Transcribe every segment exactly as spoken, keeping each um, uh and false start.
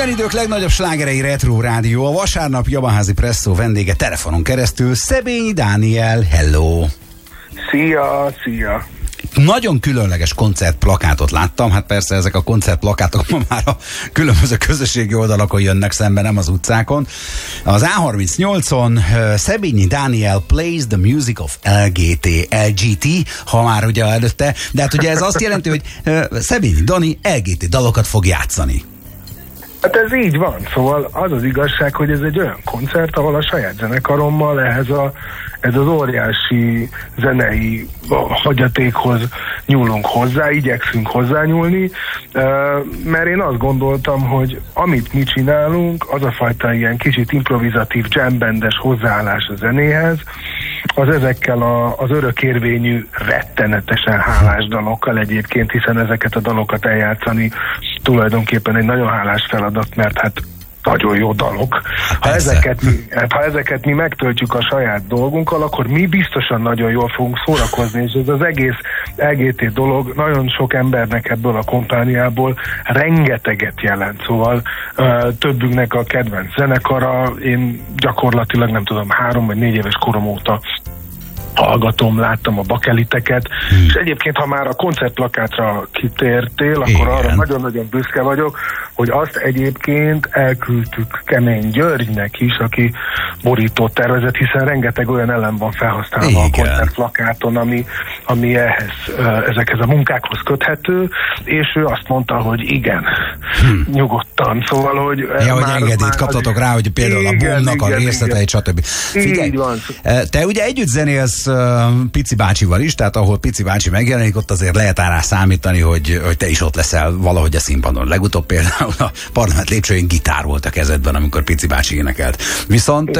Minden idők legnagyobb slágerei Retro Rádió. A vasárnap Jabaházi Presszó vendége telefonon keresztül Szebényi Dániel. Hello! Szia, szia! Nagyon különleges koncertplakátot láttam, hát persze ezek a koncertplakátok ma már a különböző közösségi oldalakon jönnek szembe, nem az utcákon. Az á harmincnyolcon uh, Szebényi Dániel plays the music of el gé té, el gé té, ha már ugye előtte, de hát ugye ez azt jelenti, hogy uh, Szebényi Dani el gé té dalokat fog játszani. Hát ez így van, szóval az az igazság, hogy ez egy olyan koncert, ahol a saját zenekarommal ehhez a, ez az óriási zenei hagyatékhoz nyúlunk hozzá, igyekszünk hozzányúlni, mert én azt gondoltam, hogy amit mi csinálunk, az a fajta ilyen kicsit improvizatív, jambandes hozzáállás a zenéhez, az ezekkel a, az örökérvényű, rettenetesen hálás dalokkal egyébként, hiszen ezeket a dalokat eljátszani tulajdonképpen egy nagyon hálás feladat, mert hát nagyon jó dalok. Ha ezeket, mi, ha ezeket mi megtöltjük a saját dolgunkkal, akkor mi biztosan nagyon jól fogunk szórakozni, és ez az egész el gé té dolog nagyon sok embernek ebből a kompániából rengeteget jelent. Szóval uh, többünknek a kedvenc zenekara, én gyakorlatilag nem tudom, három vagy négy éves korom óta hallgatom, láttam a bakeliteket, hmm. és egyébként, ha már a koncertplakátra kitértél, akkor igen, arra nagyon-nagyon büszke vagyok, hogy azt egyébként elküldtük Kemény Györgynek is, aki borítót tervezett, hiszen rengeteg olyan elem van felhasználva igen. a koncertplakáton, ami, ami ehhez, ezekhez a munkákhoz köthető, és ő azt mondta, hogy igen, hmm. nyugodtan. Szóval, hogy... Ja, hogy engedélyt kaptatok rá, hogy például igen, a boomnak a részleteit, stb. Figyelj, így van. Te ugye együtt zenélsz Pici bácsival is, tehát ahol Pici bácsi megjelenik, ott azért lehet rá számítani, hogy, hogy te is ott leszel valahogy a színpadon. Legutóbb például a Parlament lépcsőjén gitár volt a kezedben, amikor Pici bácsi énekelt. Viszont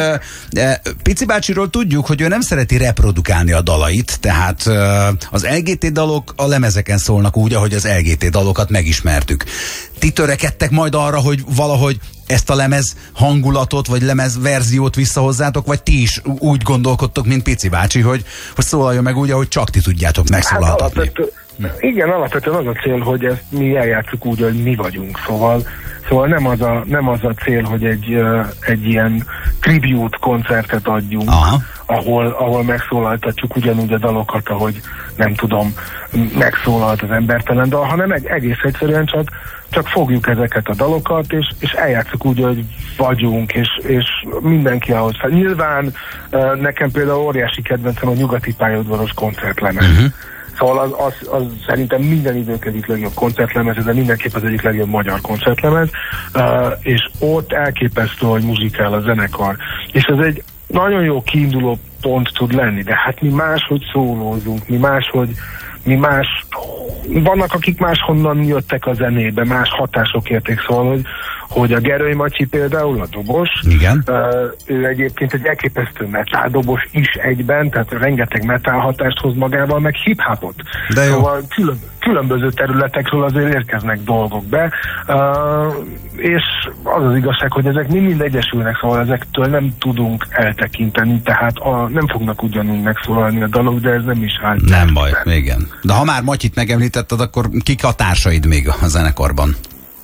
Pici bácsiról tudjuk, hogy ő nem szereti reprodukálni a dalait, tehát az el gé té dalok a lemezeken szólnak úgy, ahogy az el gé té dalokat megismertük. Ti törekedtek majd arra, hogy valahogy ezt a lemez hangulatot, vagy lemez verziót visszahozzátok, vagy ti is úgy gondolkodtok, mint Pici bácsi, hogy, hogy szólaljon meg úgy, ahogy csak ti tudjátok megszólaltatni. Hát alapvető, igen, alapvetően az a cél, hogy ezt mi eljátszuk úgy, hogy mi vagyunk, szóval, szóval nem, az a, nem az a cél, hogy egy, egy ilyen tribute koncertet adjunk, ahol, ahol megszólaltatjuk ugyanúgy a dalokat, ahogy nem tudom, megszólalt az embertelen dal, hanem egész egyszerűen csak csak fogjuk ezeket a dalokat, és, és eljátszuk úgy, hogy vagyunk, és, és mindenki ahhoz fel. Nyilván uh, nekem például óriási kedvencem a Nyugati pályaudvaros koncertlemez. Uh-huh. Szóval az, az, az szerintem minden idők egyik legjobb koncertlemez, de mindenképp az egyik legjobb magyar koncertlemez, uh, és ott elképesztő, hogy muzsikál a zenekar. És ez egy nagyon jó kiinduló pont tud lenni, de hát mi máshogy szólózunk, mi máshogy mi más, vannak akik máshonnan jöttek a zenébe, más hatások érték, szóval, hogy, hogy a Geröly Matyi például, a dobos, igen. Uh, ő egyébként egy elképesztő metal dobos is egyben, tehát rengeteg metal hatást hoz magával, meg hip-hopot. De jó. Szóval külön, különböző területekről azért érkeznek dolgok be, uh, és az az igazság, hogy ezek mind-mind egyesülnek, szóval ezektől nem tudunk eltekinteni, tehát a, nem fognak ugyanúgy megszólalni a dalok, de ez nem is áll. Nem baj, igen. De ha már Matyit megemlítetted, akkor kik a társaid még a zenekarban?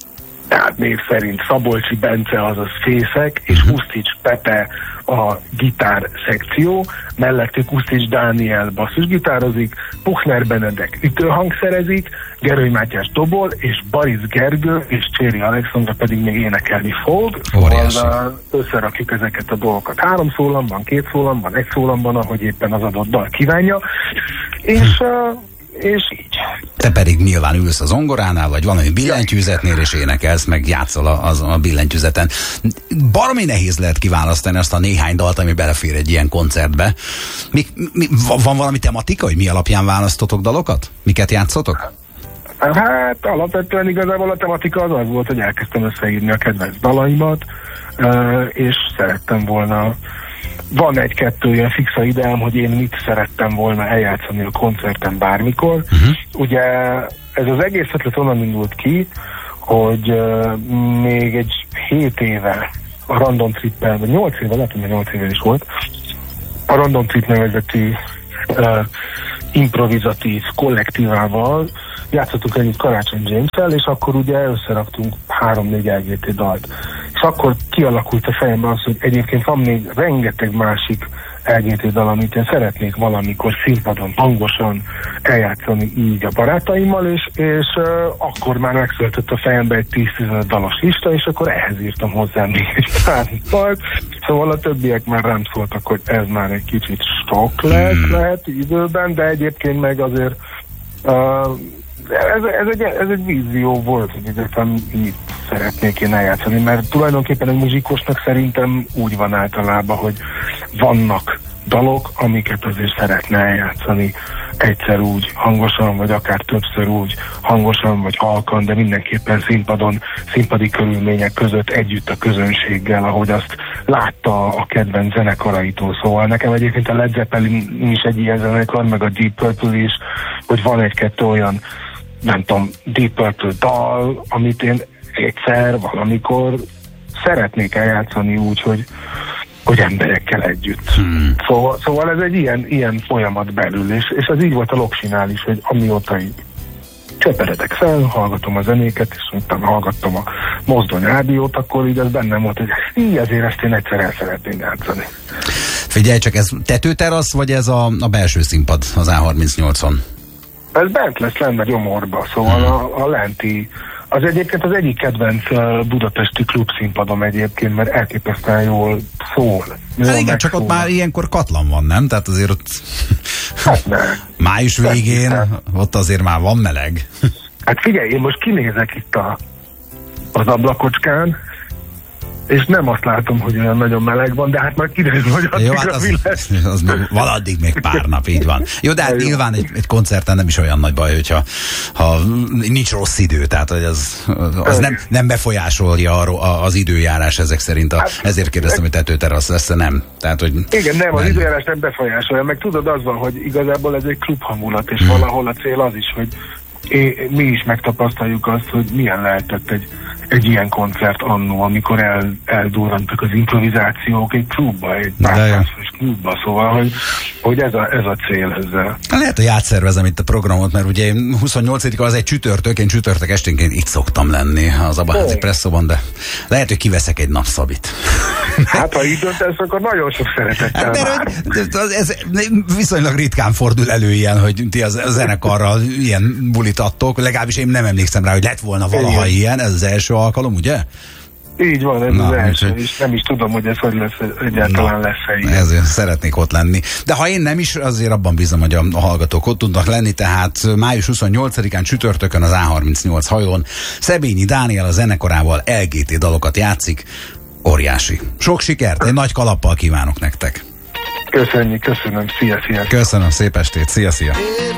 Tehát név szerint Szabolcsi Bence, azaz Fészek, és uh-huh. Usztics Pepe a gitár szekció, mellettük Usztics Dániel basszusgitározik, Puchner Benedek ütőhangszerezik, Geröly Mátyás dobol, és Baric Gergő és Cséri Alexandra pedig még énekelni fog. Szóval összerakjuk ezeket a dolgokat. Három szólamban, két szólamban, egy szólamban, ahogy éppen az adott dal kívánja, és... Uh, és így. Te pedig nyilván ülsz a zongoránál, vagy valami billentyűzetnél, és énekelsz, meg játszol a, a, a billentyűzeten. Baromi nehéz lehet kiválasztani azt a néhány dalt, ami belefér egy ilyen koncertbe. Mi, mi, van valami tematika, hogy mi alapján választotok dalokat? Miket játszotok? Hát alapvetően igazából a tematika az az volt, hogy elkezdtem összeírni a kedvenc dalaimat, és szerettem volna, van egy-kettő ilyen fixa ideám, hogy én mit szerettem volna eljátszani a koncerten bármikor. Uh-huh. Ugye ez az egész ötlet onnan indult ki, hogy uh, még egy hét éve a Random Trip-el, vagy nyolc éve, lehet, hogy nyolc éve is volt, a Random Trip nevezetű uh, improvizatív kollektívával játszottuk együtt Karácsony James-el, és akkor ugye összeraktunk három-négy el gé té dalt. És akkor kialakult a fejemben az, hogy egyébként van még rengeteg másik el gé té dal, amit én szeretnék valamikor színpadon hangosan eljátszani így a barátaimmal, és, és uh, akkor már megszületett a fejembe egy tíz-tizenöt dalos lista, és akkor ehhez írtam hozzá még egy pár dalt. Szóval a többiek már rám szóltak, hogy ez már egy kicsit sok lehet, hmm. lehet időben, de egyébként meg azért uh, ez, ez, egy, ez egy vízió volt, hogy egyébként így szeretnék én eljátszani, mert tulajdonképpen egy muzsikusnak szerintem úgy van általában, hogy vannak dalok, amiket azért szeretne eljátszani egyszer úgy hangosan, vagy akár többször úgy hangosan, vagy halkan, de mindenképpen színpadon, színpadi körülmények között együtt a közönséggel, ahogy azt látta a kedvenc zenekaraitól. Szóval nekem egyébként a Led Zeppelin is egy ilyen zenekar, meg a Deep Purple is, hogy van egy-kettő olyan, nem tudom, Deep Purple dal, amit én egyszer, valamikor szeretnék eljátszani úgy, hogy, hogy emberekkel együtt. Hmm. Szóval, szóval ez egy ilyen, ilyen folyamat belül, és, és az így volt a Loksinál is, hogy amióta így csöperedek fel, hallgatom a zenéket, és utána hallgattam a Mozdony rádiót, akkor így az bennem volt, hogy így azért ezt én egyszer el szeretném játszani. Figyelj csak, ez tetőterasz, vagy ez a, a belső színpad az á harmincnyolcon? Ez bent lesz lenne gyomorba, szóval hmm. a, a lenti. Az egyébként az egyik kedvenc budapesti klubszínpadom egyébként, mert elképesztően jól szól. Jól hát igen, csak ott már ilyenkor katlan van, nem? Tehát azért ott hát ne. május végén hát, ott azért már van meleg. Hát figyelj, én most kinézek itt a, az ablakocskán, és nem azt látom, hogy olyan nagyon meleg van, de hát már kiderül, hogy addig jó, hát az, az, az még, valaddig még pár nap, így van. Jó, de hát jó. Nyilván egy, egy koncerten nem is olyan nagy baj, hogyha ha nincs rossz idő, tehát hogy az, az nem, nem befolyásolja a, az időjárás ezek szerint. A, hát, ezért kérdeztem, hogy tetőterasz lesz, nem. Tehát, hogy igen, nem, az időjárás nem befolyásolja, meg tudod, az van, hogy igazából ez egy klubhangulat, és hmm. valahol a cél az is, hogy é, mi is megtapasztaljuk azt, hogy milyen lehetett egy egy ilyen koncert annó, amikor el, eldurrantak az improvizációk egy klubba, egy párpászos klubba, szóval, hogy, hogy ez, a, ez a cél ezzel. Lehet, hogy átszervezem itt a programot, mert ugye huszonnyolcadika az egy csütörtök, én csütörtök esténként itt szoktam lenni az Abaházi oh. Presszóban, de lehet, hogy kiveszek egy napszabit. Hát, ha így döntesz, akkor nagyon sok szeretettel hát, mert ez, ez viszonylag ritkán fordul elő ilyen, hogy ti az a zenekarral ilyen bulit adtok, legalábbis én nem emlékszem rá, hogy lett volna valaha igen. ilyen, ez az első alkalom, ugye? Így van, ez na, az első, úgy, és nem is tudom, hogy ez hogy lesz, egyáltalán lesz-e ilyen. Ezért szeretnék ott lenni. De ha én nem is, azért abban bízom, hogy a, a hallgatók ott tudnak lenni, tehát május huszonnyolcadikán csütörtökön az á harmincnyolc hajón Szebényi Dániel a zenekarával el gé té dalokat játszik. Óriási. Sok sikert, egy nagy kalappal kívánok nektek. Köszönjük, köszönöm, szia, szia. Köszönöm, szép estét, szia, szia.